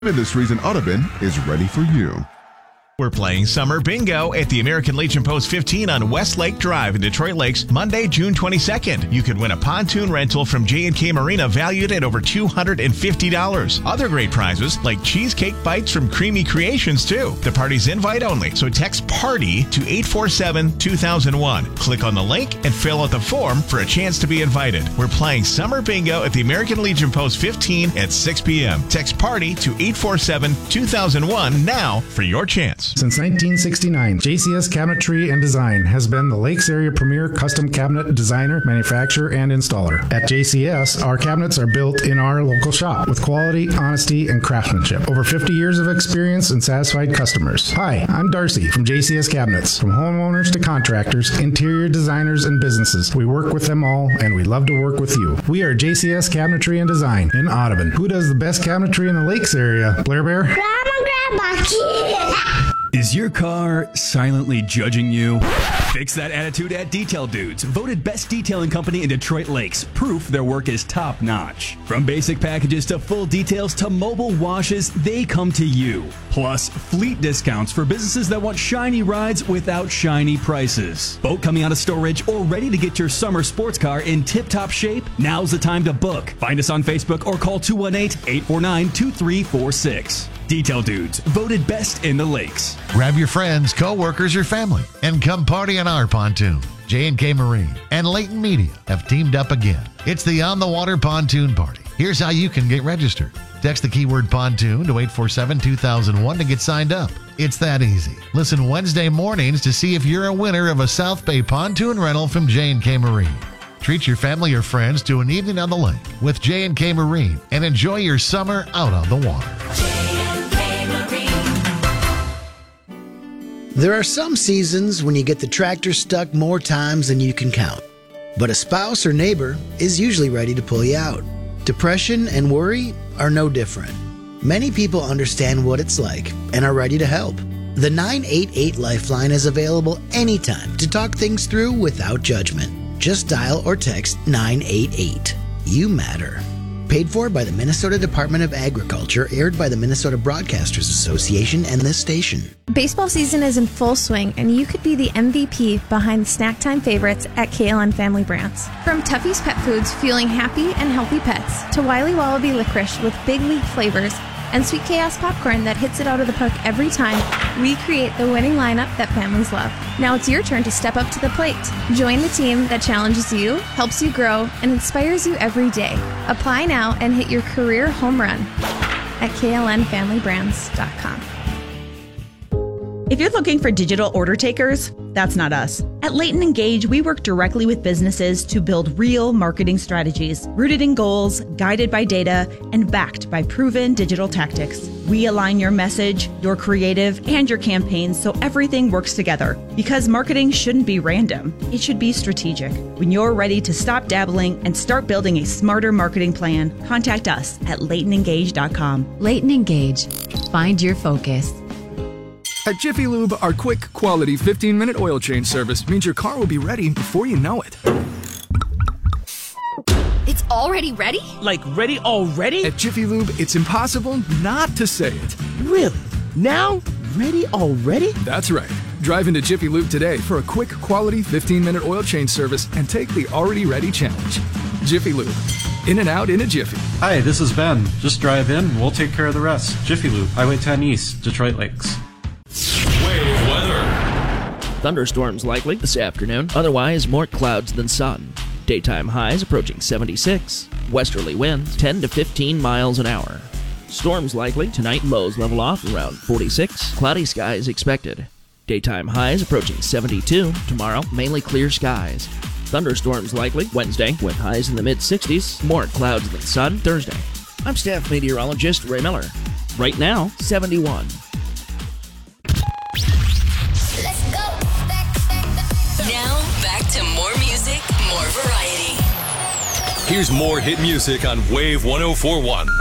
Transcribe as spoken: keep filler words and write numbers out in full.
Industries in Audubon is ready for you. We're playing Summer Bingo at the American Legion Post fifteen on Westlake Drive in Detroit Lakes, Monday, June twenty-second. You could win a pontoon rental from J and K Marina valued at over two hundred fifty dollars. Other great prizes like cheesecake bites from Creamy Creations, too. The party's invite only, so text PARTY to eight four seven, two thousand one. Click on the link and fill out the form for a chance to be invited. We're playing Summer Bingo at the American Legion Post fifteen at six p.m. Text PARTY to eight four seven, two thousand one now for your chance. Since nineteen sixty-nine, J C S Cabinetry and Design has been the Lakes area premier custom cabinet designer, manufacturer, and installer. At J C S, our cabinets are built in our local shop with quality, honesty, and craftsmanship. Over fifty years of experience and satisfied customers. Hi, I'm Darcy from J C S Cabinets. From homeowners to contractors, interior designers, and businesses, we work with them all, and we love to work with you. We are J C S Cabinetry and Design in Audubon. Who does the best cabinetry in the Lakes area? Blair Bear? Grandma, Grandma, kid. Is your car silently judging you? Fix that attitude at Detail Dudes, voted best detailing company in Detroit Lakes. Proof their work is top notch. From basic packages to full details to mobile washes, they come to you. Plus, fleet discounts for businesses that want shiny rides without shiny prices. Boat coming out of storage or ready to get your summer sports car in tip-top shape? Now's the time to book. Find us on Facebook or call two one eight, eight four nine, two three four six. Detail Dudes, voted best in the Lakes. Grab your friends, co-workers, or family and come party on our pontoon. J and K Marine and Leighton Media have teamed up again. It's the On the Water Pontoon Party. Here's how you can get registered. Text the keyword pontoon to eight four seven, two thousand one to get signed up. It's that easy. Listen Wednesday mornings to see if you're a winner of a South Bay pontoon rental from J and K Marine. Treat your family or friends to an evening on the lake with J and K Marine and enjoy your summer out on the water. There are some seasons when you get the tractor stuck more times than you can count. But a spouse or neighbor is usually ready to pull you out. Depression and worry are no different. Many people understand what it's like and are ready to help. The nine eight eight Lifeline is available anytime to talk things through without judgment. Just dial or text nine eight eight. You matter. Paid for by the Minnesota Department of Agriculture, aired by the Minnesota Broadcasters Association and this station. Baseball season is in full swing, and you could be the M V P behind the snack time favorites at K L N Family Brands. From Tuffy's Pet Foods, fueling happy and healthy pets, to Wiley Wallaby Licorice with big league flavors, and Sweet Chaos Popcorn that hits it out of the park every time, we create the winning lineup that families love. Now it's your turn to step up to the plate. Join the team that challenges you, helps you grow, and inspires you every day. Apply now and hit your career home run at K L N family brands dot com. If you're looking for digital order takers, that's not us. At Leighton Engage, we work directly with businesses to build real marketing strategies, rooted in goals, guided by data, and backed by proven digital tactics. We align your message, your creative, and your campaigns so everything works together. Because marketing shouldn't be random, it should be strategic. When you're ready to stop dabbling and start building a smarter marketing plan, contact us at Leighton Engage dot com. Leighton Engage. Find your focus. At Jiffy Lube, our quick, quality fifteen-minute oil change service means your car will be ready before you know it. It's already ready? Like ready already? At Jiffy Lube, it's impossible not to say it. Really? Now? Ready already? That's right. Drive into Jiffy Lube today for a quick, quality fifteen-minute oil change service and take the already ready challenge. Jiffy Lube. In and out in a jiffy. Hi, this is Ben. Just drive in, we'll take care of the rest. Jiffy Lube, Highway ten East, Detroit Lakes. Wave weather. Thunderstorms likely this afternoon. Otherwise, more clouds than sun. Daytime highs approaching seventy-six. Westerly winds ten to fifteen miles an hour. Storms likely tonight. Lows level off around forty-six. Cloudy skies expected. Daytime highs approaching seventy-two. Tomorrow, mainly clear skies. Thunderstorms likely Wednesday with highs in the mid-sixties. More clouds than sun Thursday. I'm staff meteorologist Ray Miller. Right now, seventy-one. To more music, more variety. Here's more hit music on Wave one oh four point one.